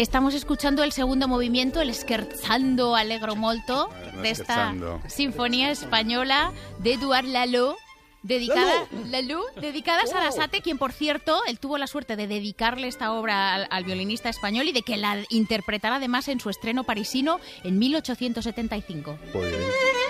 Estamos escuchando el segundo movimiento, el Scherzando Allegro Molto, de esta sinfonía española de Édouard Lalo, dedicada a Sarasate, quien, por cierto, él tuvo la suerte de dedicarle esta obra al violinista español y de que la interpretara además en su estreno parisino en 1875. Pues bien.